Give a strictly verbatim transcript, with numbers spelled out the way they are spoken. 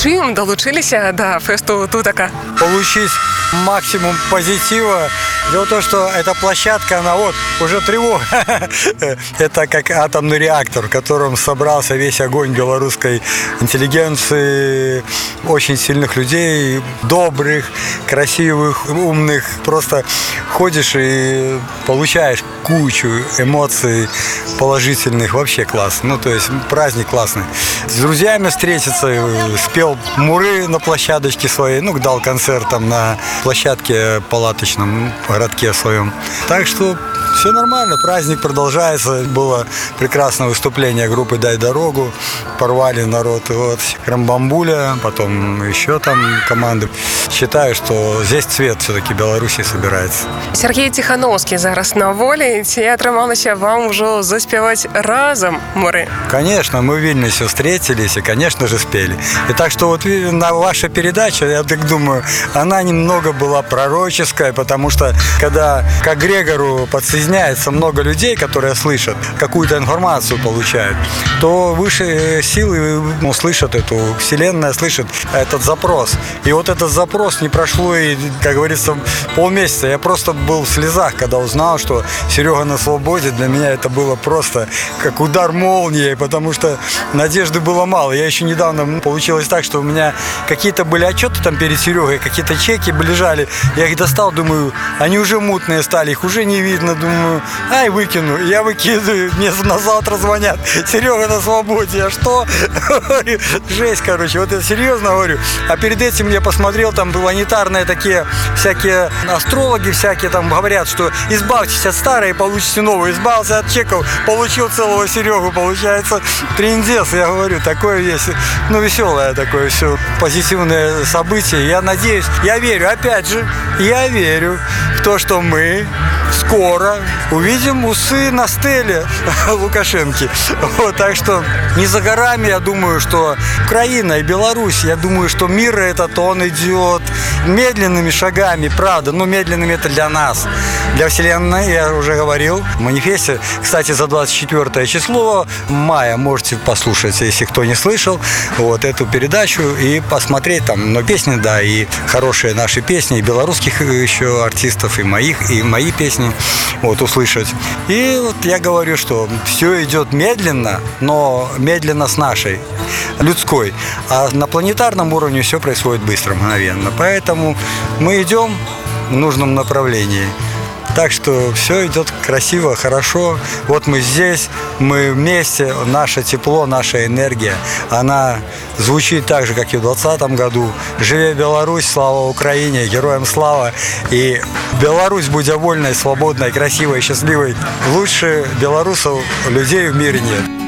Чым долучилися до фесту Тутака? Получить максимум позитива. Дело в том, что эта площадка, она вот, уже тревога. Это как атомный реактор, в котором собрался весь огонь белорусской интеллигенции, очень сильных людей, добрых, красивых, умных. Просто ходишь и получаешь кучу эмоций положительных. Вообще классно. Ну, то есть праздник классный. С друзьями встретиться, спел муры на площадочке своей, ну, дал концерт там на площадке палаточном городке своем. Так что все нормально, праздник продолжается. Было прекрасное выступление группы «Дай дорогу». Порвали народ. Вот Крамбамбуля, потом еще там команды. Считаю, что здесь цвет все-таки Беларуси собирается. Сергей Тихановский зараз на волі. Ці атрымалася вам уже заспевать разом муры? Конечно, мы в Вильнюсе встретились и, конечно же, спели. И так что вот на ваша передача, я так думаю, она немного была пророческая, потому что когда к Грегору подсоединяется много людей, которые слышат, какую-то информацию получают, то выше силы услышат эту, вселенная слышит этот запрос. И вот этот запрос не прошло и, как говорится, полмесяца. Я просто был в слезах, когда узнал, что Серега на свободе. Для меня это было просто как удар молнии, потому что надежды было мало. Я еще недавно получилось так, что у меня какие-то были отчеты там перед Серегой, какие-то чеки лежали. Я их достал, думаю, они уже мутные стали, их уже не видно. Думаю, ай, выкину. Я выкидываю, мне на завтра звонят. Серега на свободе. А что? Жесть, короче. Вот я серьезно говорю. А перед этим я посмотрел, там планетарные такие всякие астрологи всякие там говорят, что избавьтесь от старой и получите новую. Избавился от чеков, получил целого Серегу. Получается, трындец, я говорю, такое есть. Ну, веселое такое все, позитивное событие. Я надеюсь, я верю, опять же, я верю в то, что мы скоро увидим усы на стеле Лукашенки. Вот, так что не за горами, я думаю, что Украина и Беларусь, я думаю, что мир этот, он идет медленными шагами, правда, но медленными это для нас, для вселенной, я уже говорил в манифесте. Кстати, за двадцать четвёртое число мая можете послушать, если кто не слышал, вот эту передачу и посмотреть там, но песни, да, и хорошие наши песни, и белорусских еще артистов, и моих, и мои песни, вот, услышать. И вот я говорю, что все идет медленно, но медленно с нашей, людской. А на планетарном уровне все происходит быстро, мгновенно. Поэтому мы идем в нужном направлении. Так что все идет красиво, хорошо. Вот мы здесь, мы вместе, наше тепло, наша энергия, она звучит так же, как и в двадцатом году. Живе Беларусь, слава Украине, героям слава. И Беларусь, будь вольной, свободной, красивой, счастливой. Лучше белорусов, людей в мире нет.